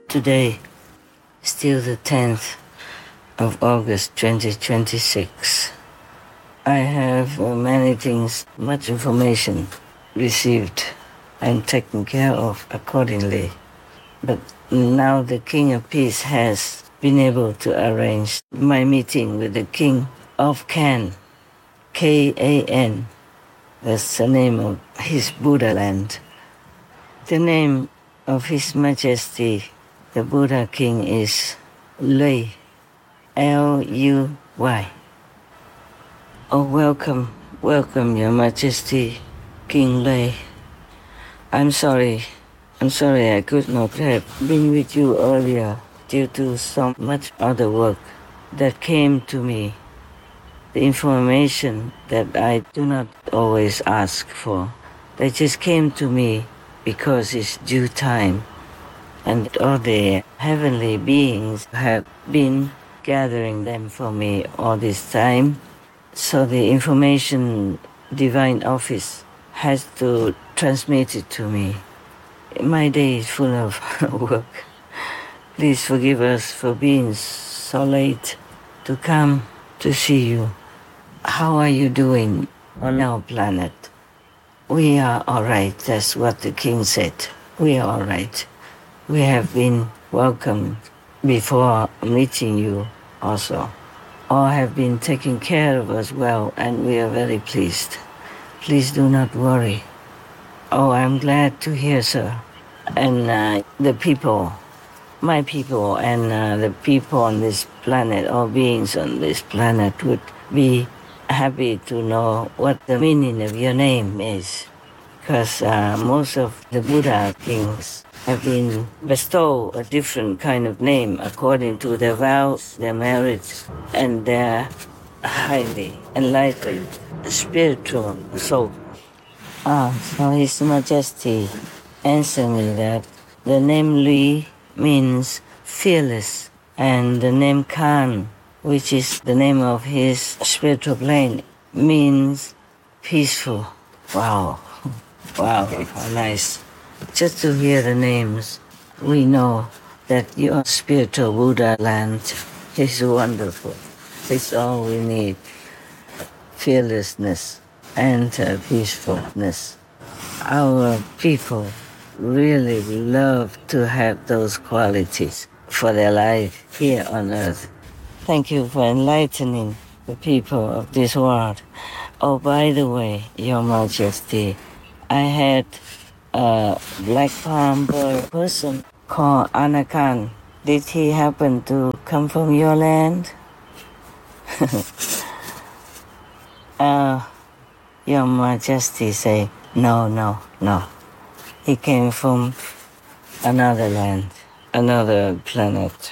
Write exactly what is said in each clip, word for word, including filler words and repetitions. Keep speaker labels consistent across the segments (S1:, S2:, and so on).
S1: Today, still the tenth of August twenty twenty-six. I have uh, many things, much information received and taken care of accordingly. But now the King of Peace has been able to arrange my meeting with the King of Kan, K A N. That's the name of his Buddha land. The name of His Majesty, the Buddha King, is Luy, L U Y. Oh, welcome, welcome, Your Majesty, King Luy. I'm sorry, I'm sorry I could not have been with you earlier due to so much other work that came to me. The information that I do not always ask for, they just came to me because it's due time. And all the heavenly beings have been gathering them for me all this time. So the information divine office has to transmit it to me. My day is full of work. Please forgive us for being so late to come to see you. How are you doing on our planet? We are all right. That's what the king said. We are all right. We have been welcomed before meeting you also. All have been taken care of as well, and we are very pleased. Please do not worry. Oh, I'm glad to hear, sir. And uh, the people, my people, and uh, the people on this planet, all beings on this planet, would be happy to know what the meaning of your name is. Because uh, most of the Buddha kings have been bestowed a different kind of name according to their vows, their merits, and their highly enlightened spiritual soul. Ah, so His Majesty answered me that the name Luy means fearless, and the name Kan, which is the name of his spiritual plane, means peaceful. Wow. Wow, how nice. Just to hear the names, we know that your spiritual Buddha land is wonderful. It's all we need. Fearlessness and uh, peacefulness. Our people really love to have those qualities for their life here on earth. Thank you for enlightening the people of this world. Oh, by the way, Your Majesty, I had a black palm bird person called Anakan. Did he happen to come from your land? uh, Your Majesty say, no, no, no. He came from another land, another planet.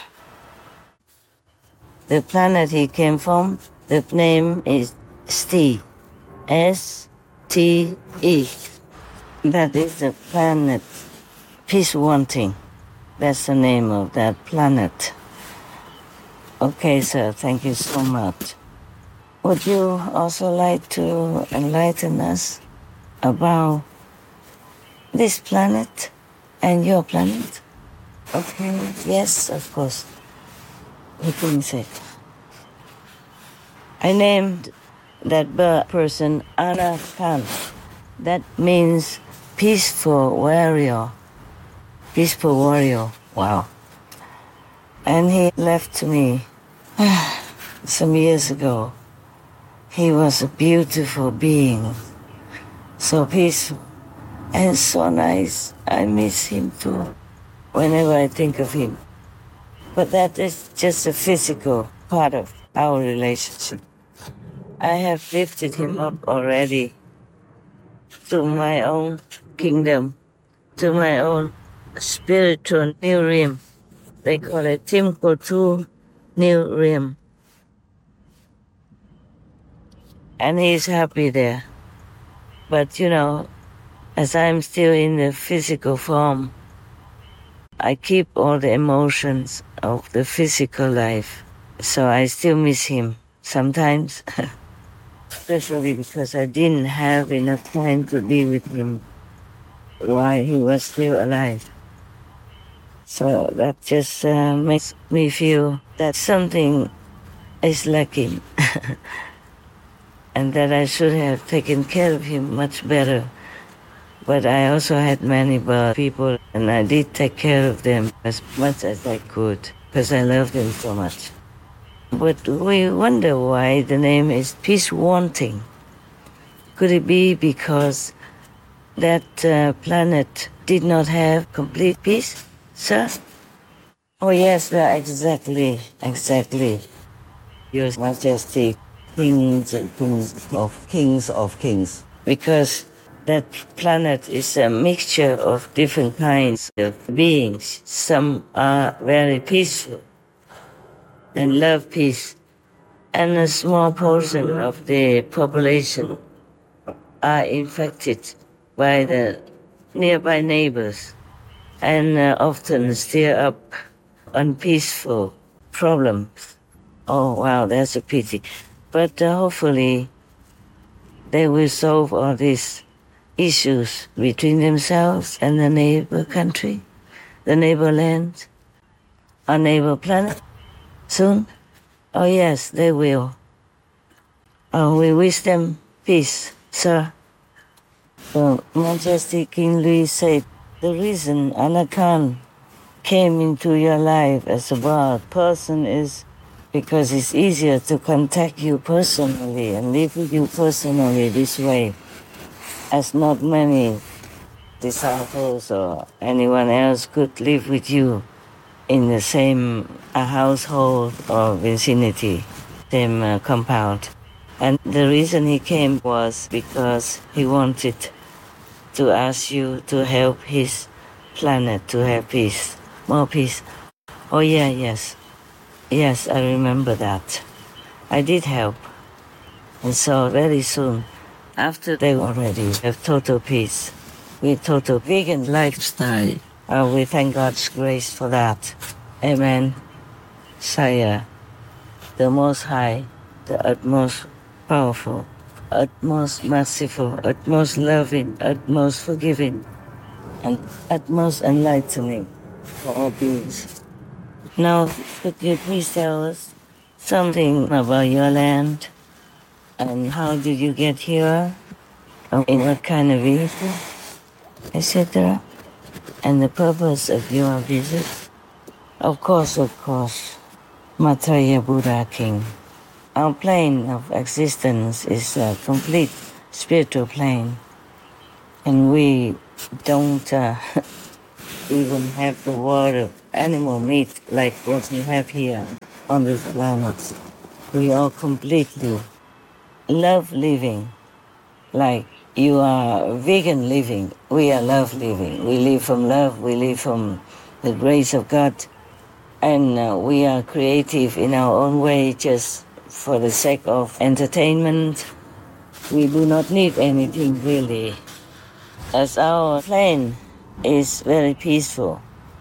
S1: The planet he came from, the name is Ste, S T E. That is the planet Peace Wanting. That's the name of that planet. Okay, sir, thank you so much. Would you also like to enlighten us about this planet and your planet? Okay, yes, of course. The king said. I named that bird person Ana Khan. That means peaceful warrior. Peaceful warrior. Wow. And he left me some years ago. He was a beautiful being. So peaceful and so nice. I miss him too whenever I think of him. But that is just a physical part of our relationship. I have lifted him up already to my own kingdom, to my own spiritual new realm. They call it Timkotu New Realm. And he's happy there. But you know, as I'm still in the physical form, I keep all the emotions of the physical life. So I still miss him sometimes. Especially because I didn't have enough time to be with him while he was still alive. So that just uh, makes me feel that something is lacking and that I should have taken care of him much better. But I also had many bad people, and I did take care of them as much as I could because I loved them so much. But we wonder why the name is Peace Wanting. Could it be because that uh, planet did not have complete peace, sir? Oh yes, well, exactly, exactly. Your Majesty, kings and kings of kings of kings. Because that planet is a mixture of different kinds of beings. Some are very peaceful and love peace, and a small portion of the population are infected by the nearby neighbors and uh, often stir up unpeaceful problems. Oh, wow, that's a pity. But uh, hopefully they will solve all these issues between themselves and the neighbor country, the neighbor land, our neighbor planet soon. Oh, yes, they will. Oh, we wish them peace, sir. So, Majesty King Louis said, the reason Ana Khan came into your life as a bad person is because it's easier to contact you personally and live with you personally this way, as not many disciples or anyone else could live with you in the same uh, household or vicinity, same uh, compound. And the reason he came was because he wanted to ask you to help his planet to have peace, more peace. Oh yeah, yes. Yes, I remember that. I did help. And so very soon, after they already have total peace, with total vegan lifestyle, uh, we thank God's grace for that. Amen. Saya, the Most High, the utmost powerful, utmost merciful, utmost loving, utmost forgiving, and utmost enlightening for all beings. Now, could you please tell us something about your land and how did you get here, or in what kind of vehicle, et cetera, and the purpose of your visit? Of course, of course, Maitreya Buddha King. Our plane of existence is a complete spiritual plane, and we don't uh, even have the word of animal meat like what we have here on this planet. We all completely love living like you are vegan living. We are love living. We live from love. We live from the grace of God. And uh, we are creative in our own way just for the sake of entertainment. We do not need anything really. As our plane is very peaceful,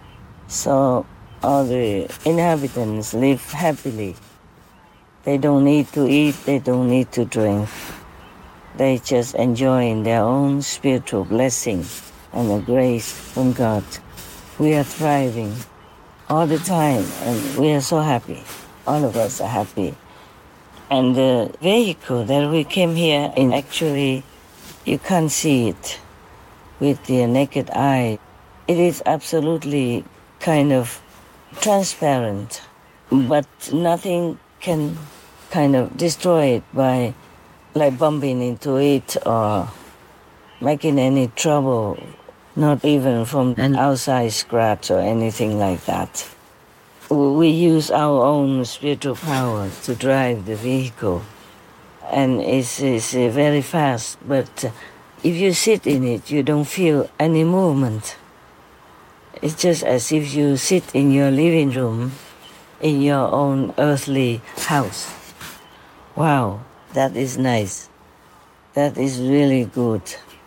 S1: so all the inhabitants live happily. They don't need to eat, they don't need to drink. They just enjoy their own spiritual blessing and the grace from God. We are thriving all the time, and we are so happy. All of us are happy. And the vehicle that we came here in, actually, you can't see it with your naked eye. It is absolutely kind of transparent, but nothing can kind of destroy it by like bumping into it or making any trouble, not even from an outside scratch or anything like that. We use our own spiritual power to drive the vehicle, and it's, it's uh, very fast, but uh, if you sit in it, you don't feel any movement. It's just as if you sit in your living room in your own earthly house. Wow, that is nice. That is really good.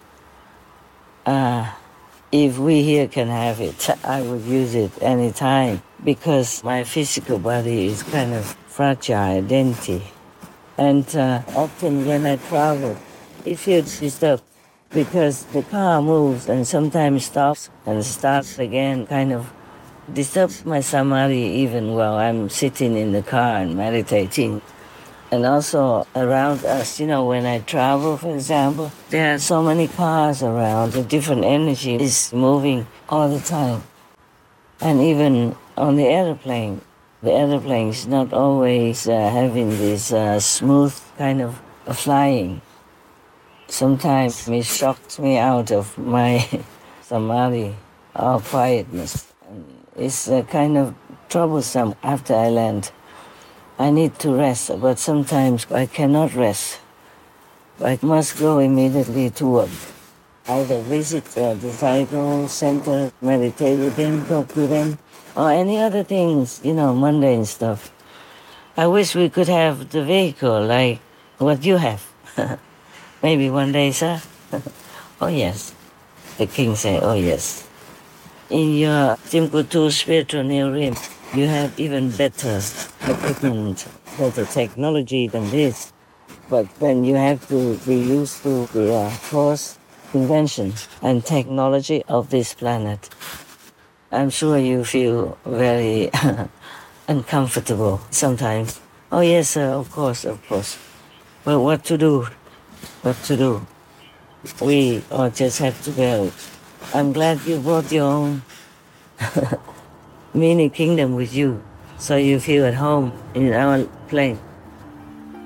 S1: Uh, if we here can have it, I would use it anytime because my physical body is kind of fragile, dainty. And uh, often when I travel, it feels disturbed because the car moves and sometimes stops and starts again, kind of disturb my samadhi even while I'm sitting in the car and meditating. And also around us, you know, when I travel, for example, there are so many cars around, a different energy is moving all the time. And even on the airplane, the airplane is not always uh, having this uh, smooth kind of uh, flying. Sometimes it shocks me out of my samadhi or quietness. And it's uh, kind of troublesome after I land. I need to rest, but sometimes I cannot rest. I must go immediately to work. Either visit uh, the Saigo Center, meditate with them, talk to them, or any other things, you know, mundane stuff. I wish we could have the vehicle like what you have. Maybe one day, sir? Oh, yes. The king said, oh, yes. In your Timbuktu spiritual new rim, you have even better equipment, better technology than this. But then you have to be used to the uh, course, invention, and technology of this planet. I'm sure you feel very uncomfortable sometimes. Oh, yes, sir, of course, of course. But what to do? What to do? We all just have to bear it. I'm glad you brought your own mini kingdom with you, so you feel at home in our plane.